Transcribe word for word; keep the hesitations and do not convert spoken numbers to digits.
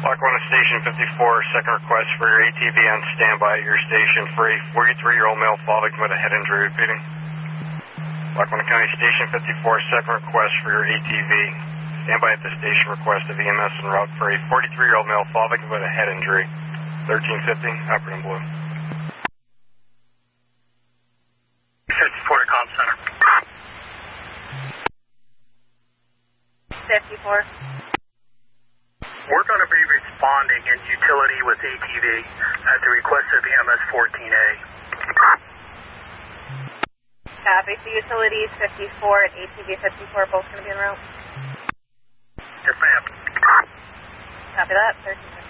Block one to Station fifty-four, second request for your A T V on standby at your station for a forty-three-year-old male fall victim with a head injury. Repeating. Lackawanna County Station fifty-four, second request for your A T V. Standby at the station, request of E M S en route for a forty-three-year-old male fall victim with a head injury. thirteen fifty, Operative in Blue. fifty-four to Comm Center. fifty-four. We're going to be responding in utility with A T V at the request of E M S fourteen A. Copy. So utilities fifty-four and A T V fifty-four both going to be en route? Yes, ma'am. Copy that. thirteen